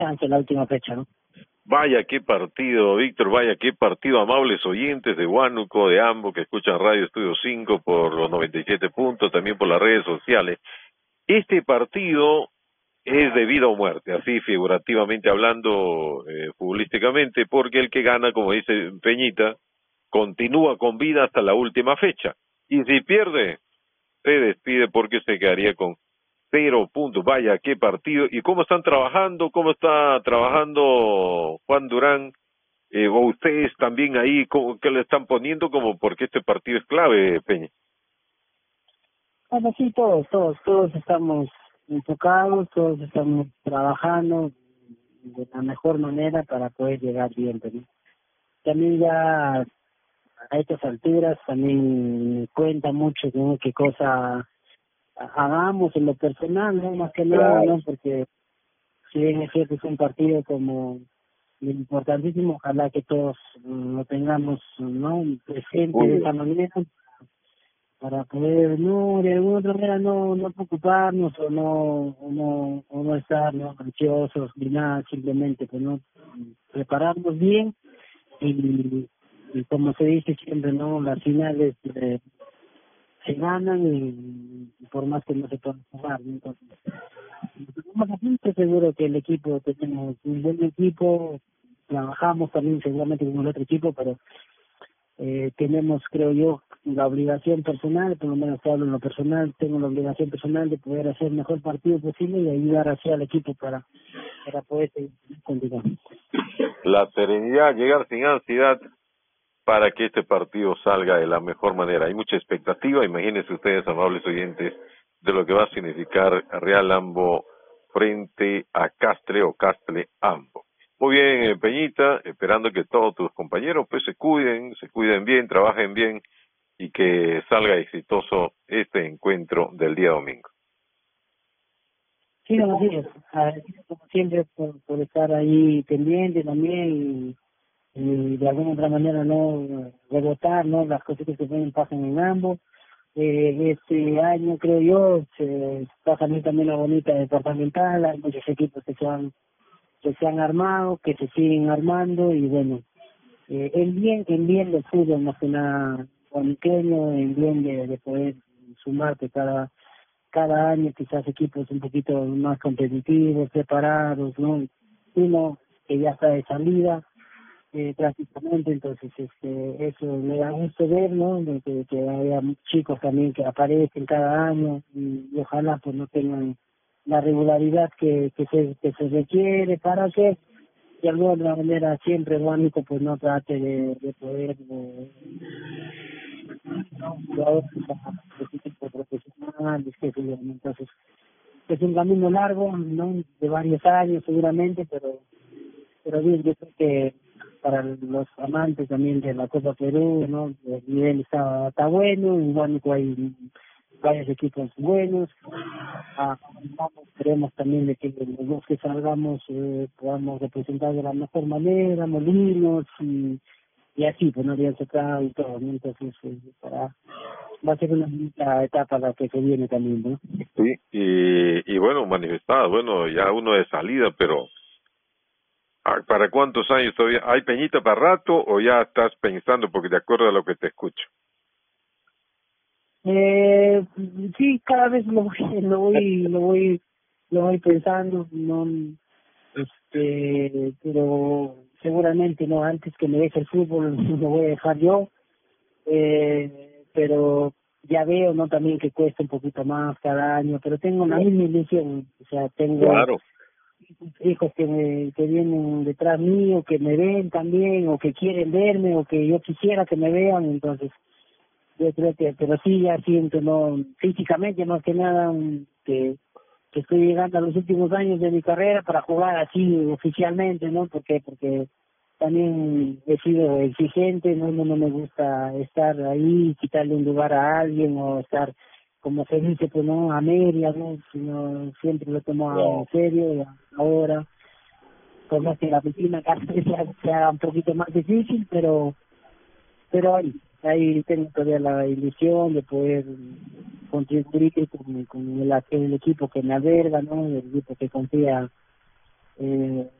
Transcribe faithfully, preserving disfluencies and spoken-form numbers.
chance en la última fecha, ¿no? Vaya qué partido, Víctor, vaya qué partido, amables oyentes de Huánuco, de ambos que escuchan Radio Estudio cinco por los noventa y siete puntos, también por las redes sociales. Este partido es de vida o muerte, así figurativamente hablando, eh, futbolísticamente, porque el que gana, como dice Peñita, continúa con vida hasta la última fecha. Y si pierde, se despide porque se quedaría con cero puntos. Vaya, qué partido. ¿Y cómo están trabajando? ¿Cómo está trabajando Juan Durán? Eh, ¿O ustedes también ahí, cómo, qué le están poniendo? Como porque este partido es clave, Peña. Bueno, sí, todos, todos, todos estamos enfocados, todos estamos trabajando de la mejor manera para poder llegar bien, ¿no? También ya a estas alturas también cuenta mucho, ¿no?, qué cosa hagamos en lo personal, ¿no? Más que nada, ¿no? Porque si bien es cierto, es un partido como importantísimo, ojalá que todos mm, lo tengamos, ¿no?, presente de esa manera, para poder, no, de alguna otra manera no, no preocuparnos o no, o no, o no estar, ¿no?, ansiosos ni nada, simplemente pues no prepararnos bien y, y como se dice siempre, ¿no?, las finales eh, se ganan y, y por más que no se puedan jugar, ¿no? Entonces, estamos aquí, estoy seguro que el equipo, tenemos un buen equipo, trabajamos también seguramente con el otro equipo, pero eh, tenemos, creo yo, la obligación personal, por lo menos te hablo en lo personal, tengo la obligación personal de poder hacer el mejor partido posible y ayudar así al equipo para, para poder seguir continuando. La serenidad, llegar sin ansiedad para que este partido salga de la mejor manera. Hay mucha expectativa, imagínense ustedes, amables oyentes, de lo que va a significar Real Ambo frente a Castre o Castle Ambo. Muy bien, eh, Peñita, esperando que todos tus compañeros pues se cuiden, se cuiden bien, trabajen bien y que salga exitoso este encuentro del día domingo. Sí, no, así es. Agradecido como siempre por, por estar ahí pendiente también y, y de alguna otra manera no rebotar, ¿no?, las cosas que se pueden pasan en ambos. Eh, este año creo yo se está saliendo también la bonita departamental, hay muchos equipos que se han que se han armado, que se siguen armando y bueno, eh, el bien, el bien del fútbol más que nada pequeño, el bien de, de poder sumarte cada cada año quizás equipos un poquito más competitivos, preparados, ¿no? Uno que ya está de salida eh, prácticamente, entonces este eso me da gusto ver, ¿no?, de que, que haya chicos también que aparecen cada año y, y ojalá pues no tengan la regularidad que, que se que se requiere para que de alguna manera siempre el único pues no trate de, de poder de, no, jugadores profesionales, que se llaman. Entonces es un camino largo, no de varios años seguramente, pero pero bien, yo creo que para los amantes también de la Copa Perú, ¿no?, el nivel está, está bueno, y bueno, hay varios equipos buenos. Ah, vamos, creemos también de que los dos que salgamos eh, podamos representar de la mejor manera, Molinos y, y así, pues no habían sacado y todo, ¿no? Entonces, eh, para, va a ser una bonita etapa la que se viene también, ¿no? Sí, y, y bueno, manifestada, bueno, ya uno de salida, pero ¿para cuántos años todavía? ¿Hay Peñita para rato o ya estás pensando, porque de acuerdo a lo que te escucho? Eh, sí, cada vez lo voy, lo voy, lo voy, lo voy pensando, no, este, pero seguramente no, antes que me deje el fútbol lo voy a dejar yo, eh, pero ya veo, no, también que cuesta un poquito más cada año, pero tengo la misma ilusión, o sea, tengo Claro. hijos que me, que vienen detrás mío, que me ven también, o que quieren verme, o que yo quisiera que me vean, entonces yo creo que, pero sí ya siento, no, físicamente más que nada, um, que, que estoy llegando a los últimos años de mi carrera para jugar así oficialmente, ¿no? Porque, porque también he sido exigente, no, no, no me gusta estar ahí, quitarle un lugar a alguien o estar, como se dice, pues no, a medias, ¿no? Sino siempre lo he tomado Wow. en serio y ahora, por más que la piscina cada vez sea, sea un poquito más difícil, pero pero ahí, ahí tengo todavía la ilusión de poder contribuir con, con el, el equipo que me alberga, ¿no?, el equipo que confía eh,